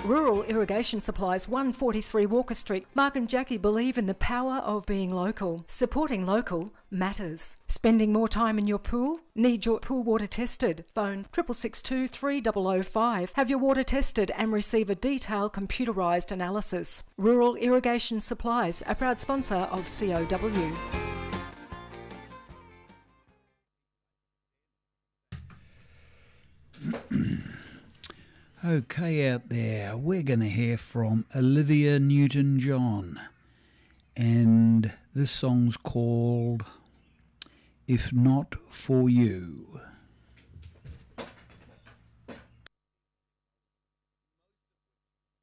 Rural Irrigation Supplies, 143 Walker Street. Mark and Jackie believe in the power of being local. Supporting local matters. Spending more time in your pool? Need your pool water tested? Phone 6662 3005. Have your water tested and receive a detailed computerised analysis. Rural Irrigation Supplies, a proud sponsor of COW. Okay, out there, we're going to hear from Olivia Newton-John, and this song's called If Not For You.